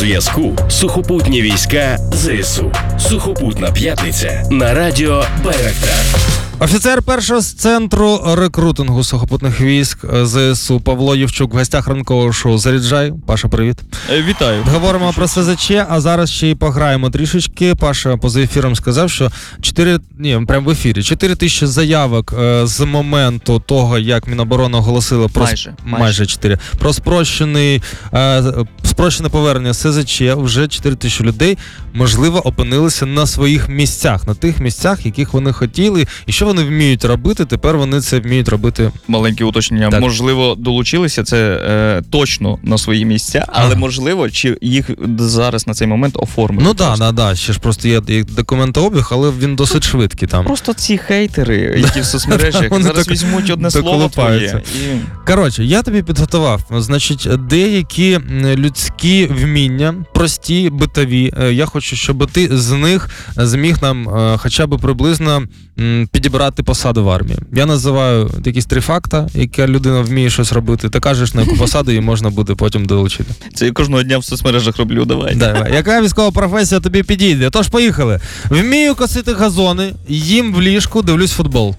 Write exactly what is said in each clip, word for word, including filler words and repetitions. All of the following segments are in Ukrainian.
Зв'язку сухопутні війська ЗСУ. Сухопутна п'ятниця на радіо Байрактар. Офіцер першого з центру рекрутингу сухопутних військ ЗСУ Павло Євчук в гостях ранкового шоу «Заряджай». Паша, привіт. Вітаю. Говоримо про СЗЧ, а зараз ще й пограємо трішечки. Паша поза ефіром сказав, що чотири, ні, прямо в ефірі, чотири тисячі заявок е, з моменту того, як Міноборони оголосило про майже, майже. майже чотири, про спрощений, е, спрощене повернення СЗЧ, вже чотири тисячі людей, можливо, опинилися на своїх місцях, на тих місцях, яких вони хотіли, і що вони вміють робити, тепер вони це вміють робити. Маленьке уточнення. Так. Можливо, долучилися це е, точно на свої місця, але ага. можливо, чи їх зараз на цей момент оформили. Ну так, да, да, ще ж просто є документообіг, але він досить швидкий там. Просто ці хейтери, які в соцмережах, зараз візьмуть одне слово твоє. І... Коротше, я тобі підготував, значить, деякі людські вміння, прості, битові. Я хочу, щоб ти з них зміг нам хоча б приблизно підібрати посаду в армії. Я називаю якісь три факта, які людина вміє щось робити. Ти кажеш, на яку посаду її можна буде потім долучити. Це я кожного дня в соцмережах роблю, давай. Давай. Яка військова професія тобі підійде? Тож поїхали. Вмію косити газони, їм в ліжку, дивлюсь футбол.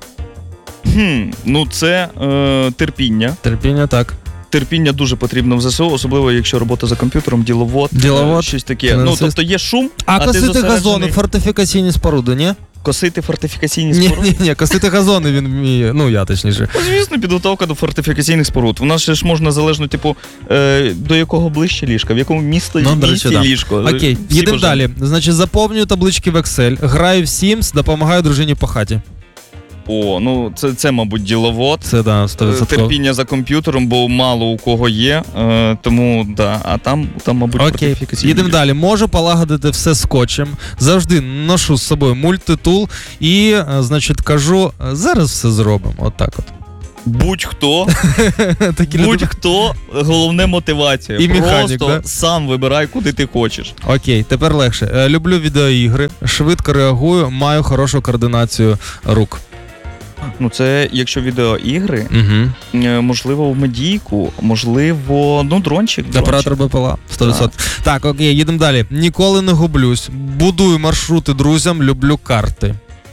Хм, ну це е, терпіння. Терпіння, так. Терпіння дуже потрібно в ЗСУ, особливо якщо робота за комп'ютером, діловод, Діловод, щось таке. Фінансист. Ну, тобто є шум, а, а косити ти зосереджений... газони, фортифікаційні споруди, ні? Косити фортифікаційні ні, споруди? Ні, ні, косити газони він вміє, ну я точніше. Ну, звісно, підготовка до фортифікаційних споруд. У нас ще ж можна залежно, типу, е, до якого ближче ліжка, в якому місто ну, місті речі, да. ліжко. Окей, їдемо далі. Значить, заповнюю таблички в Excel, граю в Sims, допомагаю дружині по хаті. О, ну це, це мабуть, діловод. Це, да, сто відсотків. Терпіння за комп'ютером, бо мало у кого є, е, тому, да, а там, там мабуть, окей, фортифікаційні. їдемо далі. Можу полагодити все скотчем, завжди ношу з собою мультитул і, значить, кажу, зараз все зробимо, отак от. Будь-хто, будь-хто, головне мотивація. І механік, просто да? сам вибирай, куди ти хочеш. Окей, тепер легше. Люблю відеоігри, швидко реагую, маю хорошу координацію рук. Ну, це, якщо відеоігри, угу. можливо, в медійку, можливо, ну, дрончик. Оператор БПЛА, сто відсотків. Так. так, окей, їдемо далі. Ніколи не гублюсь, будую маршрути друзям, люблю карти.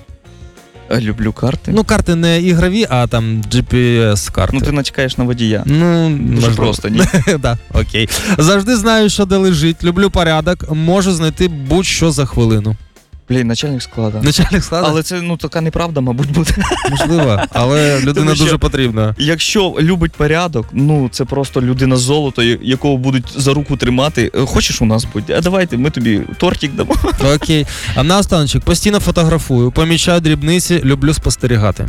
Люблю карти? Ну, карти не ігрові, а там джі пі ес-карти. Ну, ти начекаєш на водія. Ну, дуже просто, ні? Так, окей. Завжди знаю, що де лежить, люблю порядок, можу знайти будь-що за хвилину. Блін, начальник складу. Начальник складу? Але це, ну, така неправда, мабуть, буде. Можливо, але людина Тому, дуже потрібна. Якщо любить порядок, ну, це просто людина золото, якого будуть за руку тримати. Хочеш у нас будь? А давайте, ми тобі тортик дамо. Окей. А наостаночок, постійно фотографую, помічаю дрібниці, люблю спостерігати.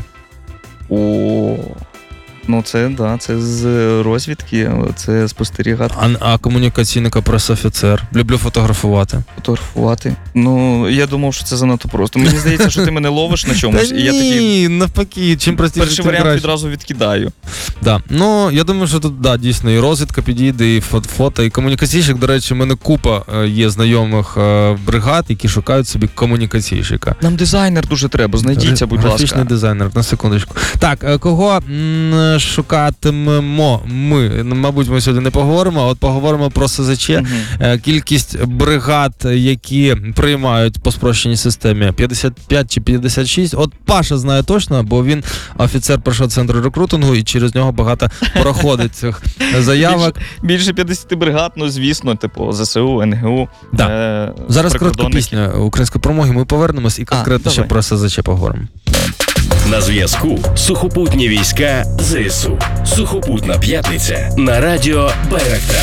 О, ну це, да, це з розвідки, це спостерігати. А, а комунікаційний прес-офіцер. Люблю фотографувати. Фотографувати? Ну, я думав, що це занадто просто. Мені здається, що ти мене ловиш на чомусь, Та і я ні, тоді... навпаки, чим простіше, Перший тим варіант краще. відразу відкидаю. Да. Ну, я думаю, що тут, да, дійсно, і розвідка підійде, і фото, і комунікаційщик. До речі, в мене купа є знайомих бригад, які шукають собі комунікаційщика. Нам дизайнер дуже треба, знайдіться, будь Графічний ласка. дизайнер, на секундочку. Так, кого м- шукатимемо ми? Мабуть, ми сьогодні не поговоримо, а от поговоримо про СЗЧ. Угу. Кількість бригад, які приймають по спрощеній системі, п'ятдесят п'ять чи п'ятдесят шість. От Паша знає точно, бо він офіцер першого центру рекрутингу, і через нього багато проходить цих заявок. Більше, більше п'ятдесят бригад, ну, звісно, типу ЗСУ, ен ге у. Да. Е- Зараз коротка пісня української промоги, ми повернемось і конкретно а, ще про СЗЧ поговоримо. На зв'язку сухопутні війська ЗСУ. Сухопутна п'ятниця на радіо Байрактар.